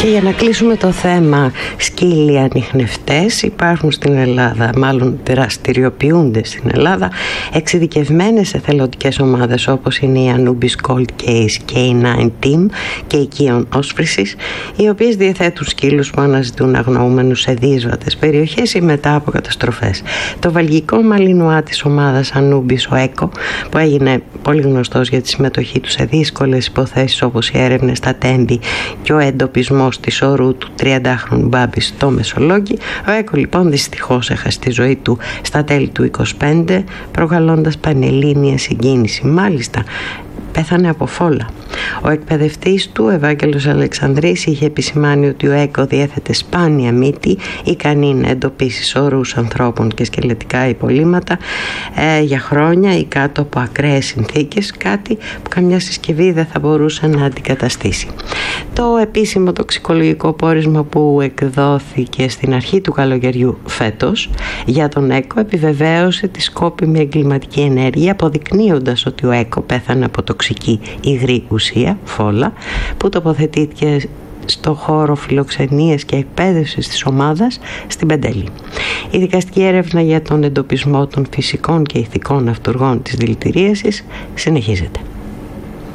Και για να κλείσουμε το θέμα, σκύλοι ανιχνευτές υπάρχουν στην Ελλάδα, μάλλον δραστηριοποιούνται στην Ελλάδα εξειδικευμένες εθελοντικές ομάδες όπως είναι η Anubis Cold Case K9 Team και η Kion Όσφρησης, οι οποίες διαθέτουν σκύλους που αναζητούν αγνοούμενους σε δύσβατες περιοχές ή μετά από καταστροφές. Το βαλγικό μαλινουά της ομάδας Anubis, ο Έκο, που έγινε πολύ γνωστός για τη συμμετοχή του σε δύσκολες υποθέσεις όπως οι έρευνες στα Τέμπη και ο εντοπισμός της ορού του 30χρονου Μπάμπη στο Μεσολόγγι, ο Έκο λοιπόν δυστυχώς έχασε τη ζωή του στα τέλη του 25, προκαλώντας πανελλήνια συγκίνηση. Μάλιστα, πέθανε από φόλα. Ο εκπαιδευτής του, Ευάγγελος Αλεξανδρής, είχε επισημάνει ότι ο Έκο διέθετε σπάνια μύτη, ικανή να εντοπίσει σωρούς ανθρώπων και σκελετικά υπολείμματα για χρόνια ή κάτω από ακραίες συνθήκες, κάτι που καμιά συσκευή δεν θα μπορούσε να αντικαταστήσει. Το επίσημο τοξικολογικό πόρισμα που εκδόθηκε στην αρχή του καλοκαιριού φέτος για τον Έκο επιβεβαίωσε τη σκόπιμη εγκληματική ενέργεια, αποδεικνύοντας ότι ο Έκο πέθανε από τοξική υγρή ουσία, φόλα, που τοποθετήθηκε στο χώρο φιλοξενίας και εκπαίδευσης της ομάδας στην Πεντέλη. Η δικαστική έρευνα για τον εντοπισμό των φυσικών και ηθικών αυτουργών της δηλητηρίασης συνεχίζεται.